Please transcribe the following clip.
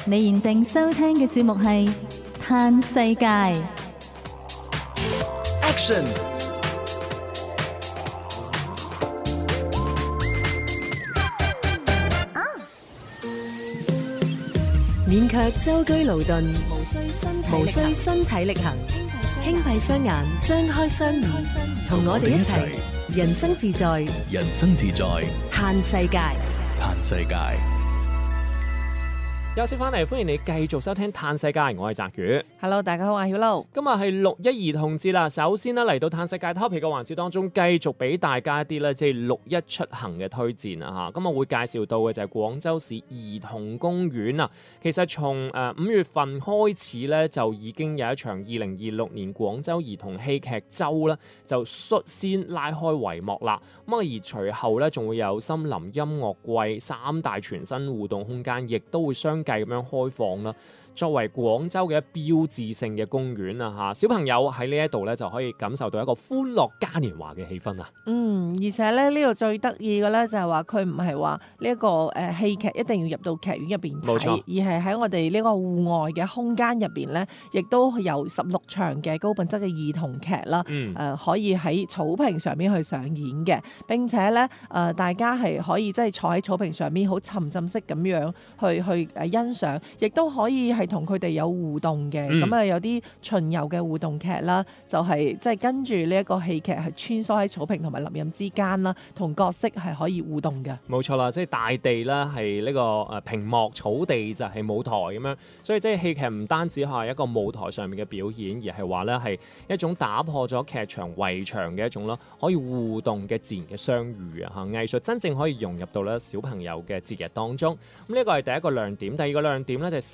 你現正收聽嘅節目係嘆世界。 Action！ 勉強舟車勞頓，無需身體力行，輕閉雙眼，張開雙耳，同我哋一齊人生自在， 人生自在， 嘆世界。 嘆世界。 休息翻嚟，歡迎你繼續收聽《嘆世界》，我係澤宇。 Hello， 大家好，我係曉露。 今日係6·1兒童節啦。首先咧嚟到《嘆世界》Topic 嘅環節當中，繼續俾大家一啲咧即係6·1出行嘅推薦啊嚇。咁我會介紹到嘅就係廣州市兒童公園啊。其實從5月份開始咧，就已經有一場2026年廣州兒童戲劇週咧，就率先拉開帷幕啦。咁啊，而隨後咧仲會有森林音樂季3大全新互動空間，亦都會相繼咁樣開放啦。作為廣州嘅標誌性嘅公園啊，小朋友喺呢一度咧就可以感受到一個歡樂嘉年華嘅氣氛啊。 而且咧呢度最得意嘅咧就係話佢唔係話呢一個戲劇一定要入到劇院入邊睇，而係喺我哋呢個戶外嘅空間入邊咧，亦都有16場嘅高品質嘅兒童劇啦。可以喺草坪上面去上演嘅，並且咧大家係可以即係坐喺草坪上面好沉浸式咁樣去欣賞，亦都可以係同佢哋有互動嘅。咁有啲巡遊嘅互動劇啦，就係即係跟住呢一個戲劇係穿梭喺草坪同埋林蔭之間啦，同角色係可以互動嘅。 冇錯啦，即係大地啦係呢個屏幕，草地就係舞台咁樣，所以即係戲劇唔單止係一個舞台上面嘅表演，而係話咧係一種打破咗劇場圍牆嘅一種咯，可以互動嘅自然嘅相遇啊！藝術真正可以融入到咧小朋友嘅節日當中。咁呢個係第一個亮點，第二個亮點咧就係